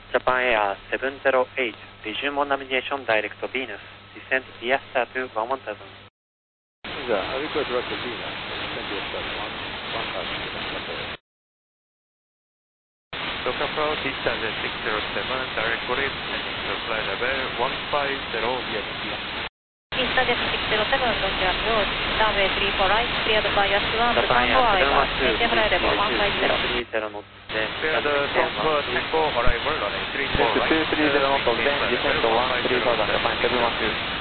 Japan Air 708, resume on navigation direct to Venus, descend VIASTA to 11,000. Request direct to Venus, descend VIASTA to 1,000. Local Pro, distance 607, direct correct, heading to flight level 150 VIASTA. Eastern 607, Roger, approach, runway 34 right, cleared by S1 to Tango arrival, maintain flight level 150. Cleared Tango arrival, runway 34 right, 230 knots, then descend to 130,000, Japan 712.